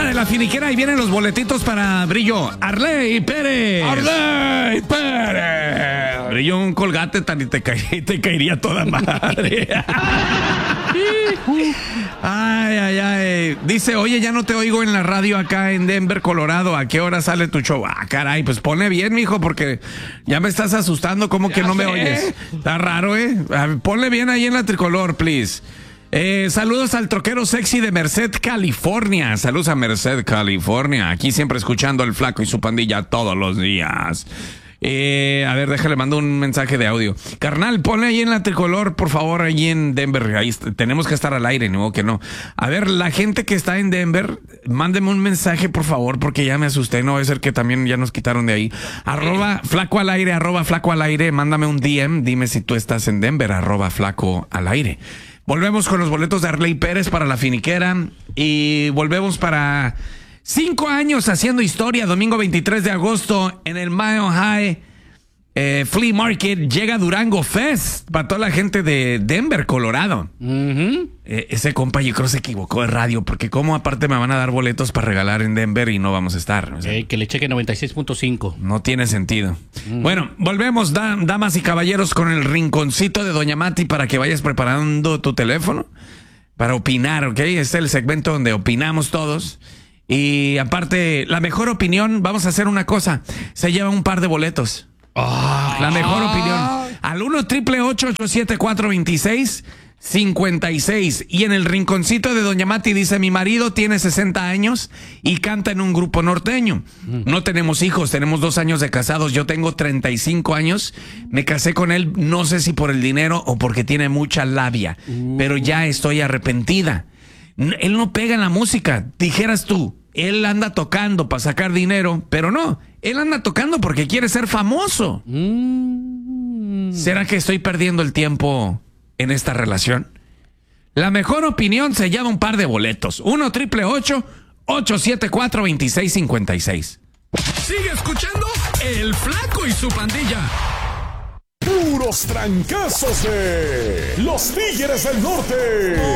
raza de la finiquera, ahí vienen los boletitos para Brillo. Arley Pérez. ¡Arley Pérez! Brillo, un colgate tan y te caería toda madre. Ay. Dice, oye, ya no te oigo en la radio acá en Denver, Colorado. ¿A qué hora sale tu show? Ah, caray, pues ponle bien, mijo, porque ya me estás asustando. ¿Cómo que no me oyes? Está raro, ¿eh? Ponle bien ahí en la tricolor, please. Saludos al troquero sexy de Merced, California. Saludos a Merced, California. Aquí siempre escuchando al Flaco y su pandilla todos los días. A ver, déjale, mando un mensaje de audio. Carnal, ponle ahí en la tricolor, por favor, ahí en Denver. Ahí tenemos que estar al aire, no que no. A ver, la gente que está en Denver, mándeme un mensaje, por favor, porque ya me asusté. No va a ser que también ya nos quitaron de ahí. @flaco al aire, mándame un DM. Dime si tú estás en Denver, @flaco al aire. Volvemos con los boletos de Arley Pérez para la finiquera y volvemos para 5 años haciendo historia. Domingo 23 de agosto en el Mile High Flea Market llega Durango Fest para toda la gente de Denver, Colorado. Ese compa yo creo se equivocó de radio, porque como aparte me van a dar boletos para regalar en Denver y no vamos a estar. O sea, que le cheque 96.5. no tiene sentido. Bueno, volvemos, damas y caballeros, con el rinconcito de Doña Mati para que vayas preparando tu teléfono para opinar, ¿ok? Este es el segmento donde opinamos todos. Y aparte, la mejor opinión, vamos a hacer una cosa, se lleva un par de boletos. La mejor opinión. Al 1-888-874-2656. Y en el rinconcito de Doña Mati dice, mi marido tiene 60 años y canta en un grupo norteño. No tenemos hijos, tenemos 2 años de casados. Yo tengo 35 años. Me casé con él, no sé si por el dinero o porque tiene mucha labia, pero ya estoy arrepentida. Él no pega en la música, dijeras tú. Él anda tocando para sacar dinero, pero no, él anda tocando porque quiere ser famoso. ¿Será que estoy perdiendo el tiempo en esta relación? La mejor opinión se llama un par de boletos. 1-888-874-2656. Sigue escuchando El Flaco y su pandilla. Puros trancazos de los Tigres del Norte.